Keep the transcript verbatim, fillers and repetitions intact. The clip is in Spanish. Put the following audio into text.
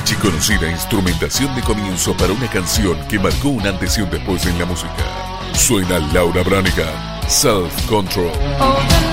archiconocida instrumentación de comienzo para una canción que marcó un antes y un después en la música. Suena Laura Branigan, Self Control.